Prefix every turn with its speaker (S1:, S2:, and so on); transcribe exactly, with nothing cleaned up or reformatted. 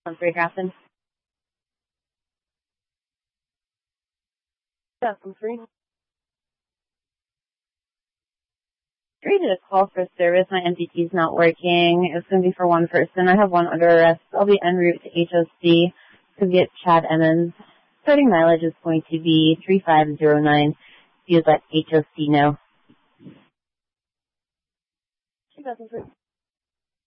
S1: On three, Captain. Captain three. Three did a call for service. My M D T is not working. It's going to be for one person. I have one under arrest. I'll be en route to H O C to get Chad Emmons. Starting mileage is going to be three five zero nine. You let H O C know. two thousand three.